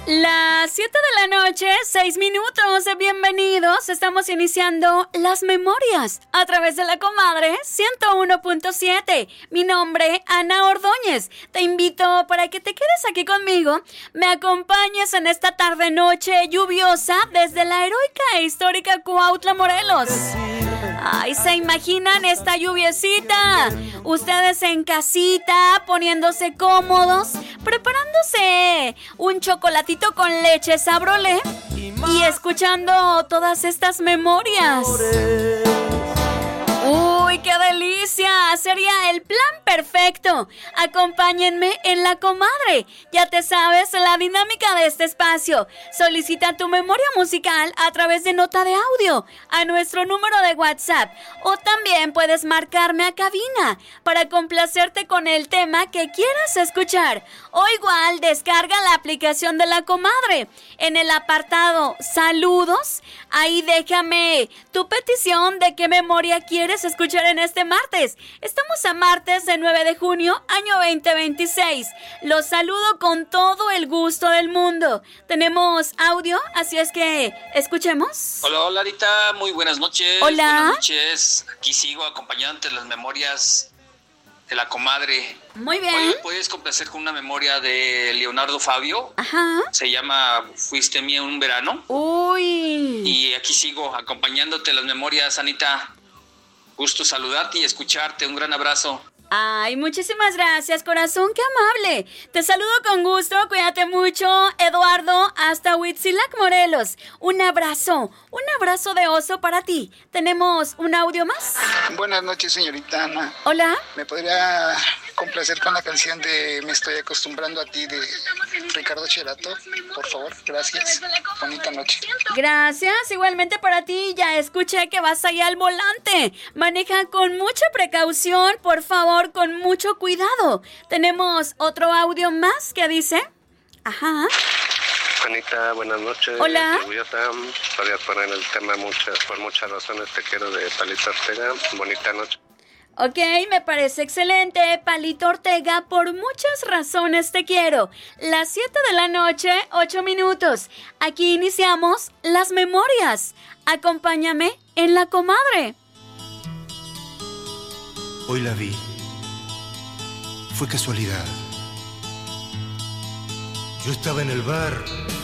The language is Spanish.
Las 7 de la noche, 6 minutos. Bienvenidos. Estamos iniciando Las Memorias a través de La Comadre 101.7. Mi nombre, Ana Ordóñez. Te invito para que te quedes aquí conmigo. Me acompañes en esta tarde-noche lluviosa desde la heroica e histórica Cuautla, Morelos. Ay, ¿se imaginan esta lluviecita? Ustedes en casita, poniéndose cómodos, preparándose un chocolatito con leche Sabrolé y escuchando todas estas memorias. ¡Uy, qué delicia! Sería el plan perfecto. Acompáñenme en La Comadre. Ya te sabes la dinámica de este espacio. Solicita tu memoria musical a través de nota de audio a nuestro número de WhatsApp. O también puedes marcarme a cabina para complacerte con el tema que quieras escuchar. O igual descarga la aplicación de La Comadre. En el apartado Saludos, ahí déjame tu petición de qué memoria quieres escuchar en este martes. Estamos a martes de 9 de junio, año 2026. Los saludo con todo el gusto del mundo. Tenemos audio, así es que escuchemos. Hola, hola, Rita, muy buenas noches. Hola. Buenas noches. Aquí sigo acompañándote en las memorias de La Comadre. Muy bien. Hoy me puedes complacer con una memoria de Leonardo Fabio. Ajá. Se llama Fuiste mía un verano. Uy. Y aquí sigo acompañándote en las memorias, Anita. Gusto saludarte y escucharte. Un gran abrazo. Ay, muchísimas gracias, corazón, qué amable. Te saludo con gusto, cuídate mucho, Eduardo, hasta Huitzilac, Morelos. Un abrazo de oso para ti. ¿Tenemos un audio más? Buenas noches, señorita Ana. Hola. ¿Me podría complacer con la canción de Me estoy acostumbrando a ti de Ricardo Cherato? Por favor, gracias. Bonita noche. Gracias, igualmente para ti. Ya escuché que vas allá al volante. Maneja con mucha precaución, por favor, con mucho cuidado. Tenemos otro audio más que dice... Ajá. Anita, buenas noches. Hola. Lluviosa. Podrías poner el tema por muchas razones te quiero de Palito Ortega. Bonita noche. Ok, me parece excelente, Palito Ortega, por muchas razones te quiero. Las 7 de la noche, 8 minutos. Aquí iniciamos Las Memorias. Acompáñame en La Comadre. Hoy la vi. Fue casualidad. Yo estaba en el bar